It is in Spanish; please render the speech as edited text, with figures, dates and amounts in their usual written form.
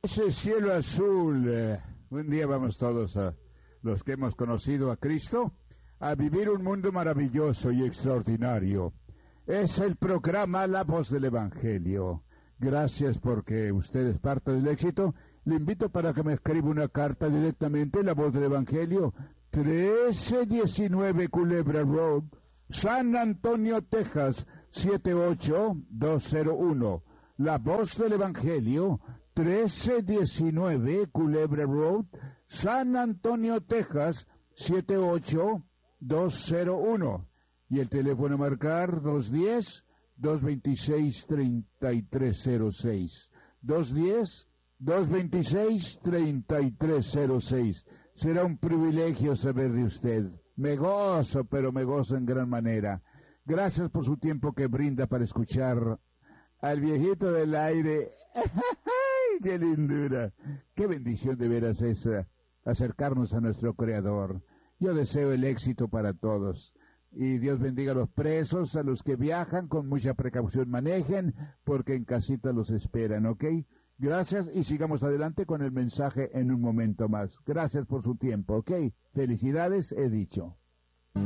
Ese cielo azul, un día vamos todos a los que hemos conocido a Cristo a vivir un mundo maravilloso y extraordinario. Es el programa La Voz del Evangelio. Gracias porque usted es parte del éxito. Le invito para que me escriba una carta directamente, La Voz del Evangelio, 1319 Culebra Road, San Antonio, Texas, 78201. La Voz del Evangelio, 1319 Culebra Road, San Antonio, Texas, 78201. Y el teléfono a marcar 210-226-3306. 210-226-3306. Será un privilegio saber de usted. Me gozo, pero me gozo en gran manera. Gracias por su tiempo que brinda para escuchar al viejito del aire. ¡Ay, qué lindura! ¡Qué bendición de veras es acercarnos a nuestro Creador! Yo deseo el éxito para todos. Y Dios bendiga a los presos, a los que viajan, con mucha precaución manejen, porque en casita los esperan, ¿ok? Gracias y sigamos adelante con el mensaje en un momento más. Gracias por su tiempo, ¿ok? Felicidades, he dicho.